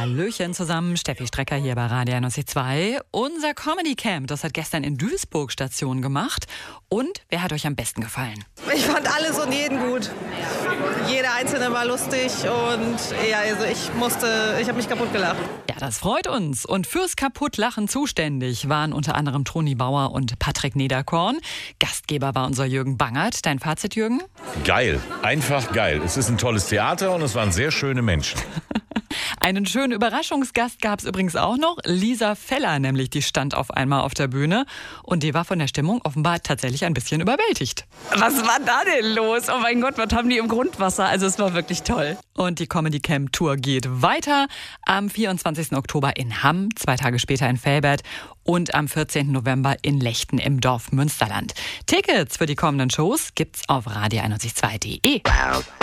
Hallöchen zusammen, Steffi Strecker hier bei Radio 91.2. Unser Comedy Camp, das hat gestern in Duisburg Station gemacht. Und wer hat euch am besten gefallen? Ich fand alles und jeden gut. Jeder Einzelne war lustig und ja, also ich habe mich kaputt gelacht. Ja, das freut uns. Und fürs Kaputtlachen zuständig waren unter anderem Toni Bauer und Patrick Niederkorn. Gastgeber war unser Jürgen Bangert. Dein Fazit, Jürgen? Geil, einfach geil. Es ist ein tolles Theater und es waren sehr schöne Menschen. Einen schönen Überraschungsgast gab es übrigens auch noch. Lisa Feller nämlich, die stand auf einmal auf der Bühne. Und die war von der Stimmung offenbar tatsächlich ein bisschen überwältigt. Was war da denn los? Oh mein Gott, was haben die im Grundwasser? Also es war wirklich toll. Und die Comedy Camp Tour geht weiter. Am 24. Oktober in Hamm, 2 Tage später in Velbert und am 14. November in Lechten im Dorf Münsterland. Tickets für die kommenden Shows gibt's auf radio192.de.